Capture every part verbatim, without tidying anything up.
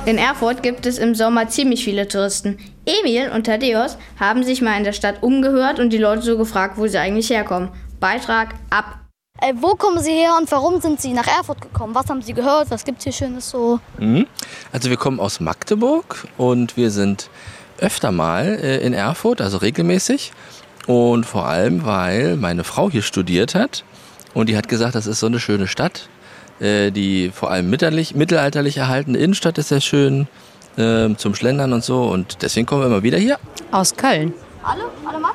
In Erfurt gibt es im Sommer ziemlich viele Touristen. Emil und Thaddeus haben sich mal in der Stadt umgehört und die Leute so gefragt, wo sie eigentlich herkommen. Beitrag ab. Äh, wo kommen Sie her und warum sind Sie nach Erfurt gekommen? Was haben Sie gehört? Was gibt es hier Schönes so? Mhm. Also wir kommen aus Magdeburg und wir sind öfter mal äh, in Erfurt, also regelmäßig. Und vor allem, weil meine Frau hier studiert hat und die hat gesagt, das ist so eine schöne Stadt. Äh, die vor allem mittelalterlich, mittelalterlich erhaltene Innenstadt ist sehr schön äh, zum Schlendern und so. Und deswegen kommen wir immer wieder hier. Aus Köln. Alle? Alle Mann?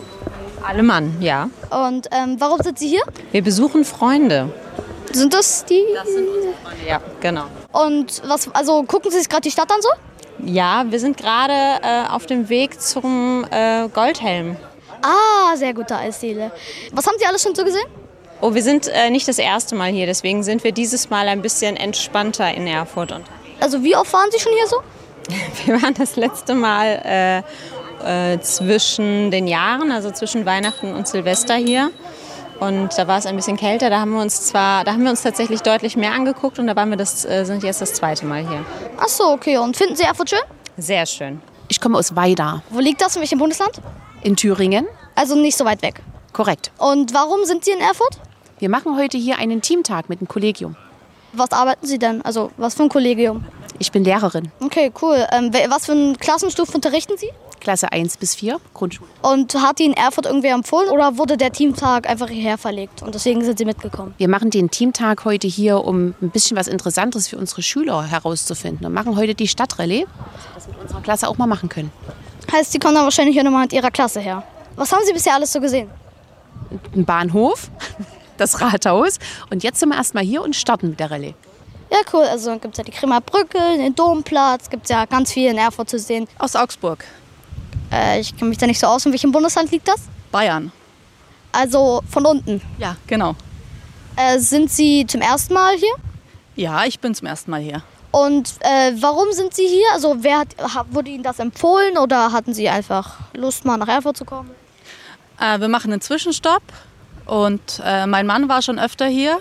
Alle Mann, ja. Und ähm, warum sind Sie hier? Wir besuchen Freunde. Sind das die? Das sind unsere Freunde, ja, genau. Und was, also gucken Sie sich gerade die Stadt an so? Ja, wir sind gerade äh, auf dem Weg zum äh, Goldhelm. Ah, sehr gute Eisdiele. Was haben Sie alles schon so gesehen? Oh, wir sind äh, nicht das erste Mal hier, deswegen sind wir dieses Mal ein bisschen entspannter in Erfurt. Und Also wie oft waren Sie schon hier so? wir waren das letzte Mal äh, äh, zwischen den Jahren, also zwischen Weihnachten und Silvester hier. Und da war es ein bisschen kälter, da haben wir uns zwar, da haben wir uns tatsächlich deutlich mehr angeguckt und da waren wir das, äh, sind jetzt das zweite Mal hier. Ach so, okay. Und finden Sie Erfurt schön? Sehr schön. Ich komme aus Weida Wo liegt das? In welchem Bundesland? in Thüringen. Also nicht so weit weg. Korrekt. Und warum sind Sie in Erfurt? Wir machen heute hier einen Teamtag mit dem Kollegium. Was arbeiten Sie denn? Also was für ein Kollegium? Ich bin Lehrerin, Okay, cool. Ähm, wer- was für eine Klassenstufe unterrichten Sie? Klasse eins bis vier, Grundschule. Und hat Ihnen Erfurt irgendwer empfohlen oder wurde der Teamtag einfach hierher verlegt und deswegen sind Sie mitgekommen? Wir machen den Teamtag heute hier, um ein bisschen was Interessantes für unsere Schüler herauszufinden. Und machen heute die Stadtrallye, dass wir mit unserer Klasse auch mal machen können. Heißt, Sie kommen dann wahrscheinlich hier nochmal mit Ihrer Klasse her. Was haben Sie bisher alles so gesehen? Ein Bahnhof, das Rathaus. Und jetzt sind wir erstmal hier und starten mit der Rallye. Ja, cool. Also dann gibt es ja die Kremer Brücke, den Domplatz, gibt es ja ganz viel in Erfurt zu sehen. Aus Augsburg, Äh, ich kenne mich da nicht so aus. In welchem Bundesland liegt das? Bayern. Also von unten. Ja, genau. Äh, sind Sie zum ersten Mal hier? Ja, ich bin zum ersten Mal hier. Und äh, warum sind Sie hier? Also wer hat, ha- wurde Ihnen das empfohlen oder hatten Sie einfach Lust, mal nach Erfurt zu kommen? Äh, wir machen einen Zwischenstopp und äh, mein Mann war schon öfter hier.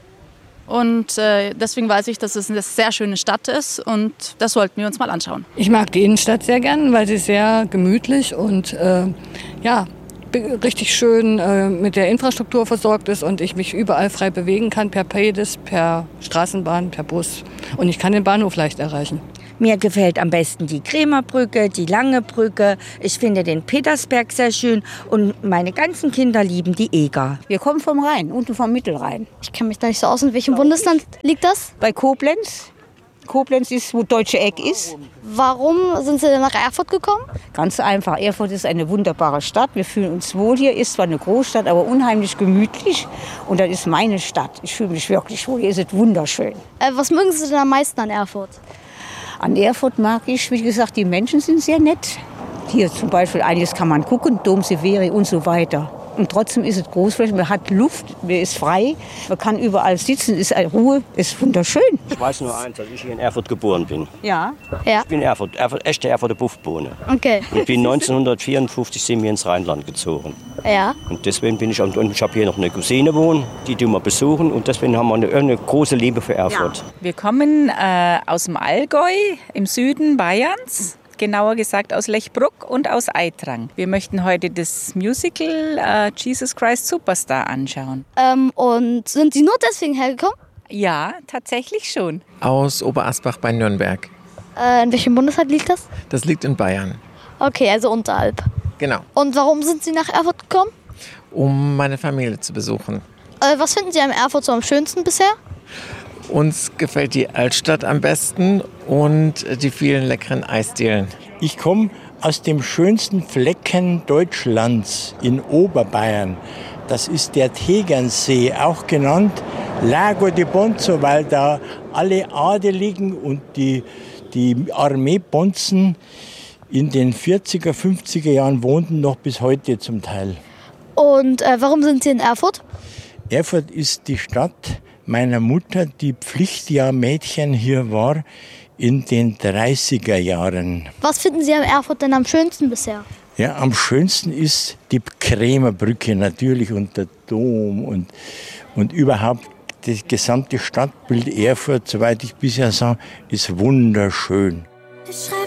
Und äh, deswegen weiß ich, dass es eine sehr schöne Stadt ist und das sollten wir uns mal anschauen. Ich mag die Innenstadt sehr gern, weil sie sehr gemütlich und äh, ja, be- richtig schön äh, mit der Infrastruktur versorgt ist und ich mich überall frei bewegen kann, per Pedis, per Straßenbahn, per Bus. Und ich kann den Bahnhof leicht erreichen. Mir gefällt am besten die Kremer Brücke, die Lange Brücke. Ich finde den Petersberg sehr schön und meine ganzen Kinder lieben die Eger. Wir kommen vom Rhein, unten vom Mittelrhein. Ich kenne mich da nicht so aus. In welchem Bundesland liegt das? Bei Koblenz. Koblenz ist, wo Deutsche Eck ist. Warum sind Sie denn nach Erfurt gekommen? Ganz einfach. Erfurt ist eine wunderbare Stadt. Wir fühlen uns wohl hier. Ist zwar eine Großstadt, aber unheimlich gemütlich. Und das ist meine Stadt. Ich fühle mich wirklich wohl. Hier ist es wunderschön. Äh, was mögen Sie denn am meisten an Erfurt? An Erfurt mag ich, wie gesagt, die Menschen sind sehr nett. Hier zum Beispiel einiges kann man gucken, Dom Severi und so weiter. Und trotzdem ist es großflächig, man hat Luft, man ist frei, man kann überall sitzen, ist Ruhe, ist wunderschön. Ich weiß nur eins, dass ich hier in Erfurt geboren bin. Ja. Ja. Ich bin Erfurt, Erfurt echte Erfurter Buffbohne. Okay. Und bin neunzehnhundertvierundfünfzig sind wir ins Rheinland gezogen. Ja. Und deswegen bin ich, und ich habe hier noch eine Cousine wohnen, die die wir besuchen. Und deswegen haben wir eine, eine große Liebe für Erfurt. Wir kommen äh, aus dem Allgäu im Süden Bayerns. Genauer gesagt aus Lechbruck und aus Eitrang. Wir möchten heute das Musical äh, Jesus Christ Superstar anschauen. Ähm, und sind Sie nur deswegen hergekommen? Ja, tatsächlich schon. Aus Oberasbach bei Nürnberg. Äh, in welchem Bundesland liegt das? Das liegt in Bayern. Okay, also unterhalb. Genau, Und warum sind Sie nach Erfurt gekommen? um meine Familie zu besuchen. Äh, was finden Sie am Erfurt so am schönsten bisher? Uns gefällt die Altstadt am besten und die vielen leckeren Eisdielen. Ich komme aus dem schönsten Flecken Deutschlands in Oberbayern. Das ist der Tegernsee, auch genannt Lago di Bonzo, weil da alle Adeligen und die, die Armeebonzen in den vierziger, fünfziger Jahren wohnten, noch bis heute zum Teil. Und äh, warum sind Sie in Erfurt? Erfurt ist die Stadt meiner Mutter, die Pflichtjahrmädchen hier war in den dreißiger Jahren. Was finden Sie am Erfurt denn am schönsten bisher? Ja, am schönsten ist die Kremer Brücke natürlich und der Dom und, und überhaupt das gesamte Stadtbild Erfurt, soweit ich bisher sah, ist wunderschön. Ich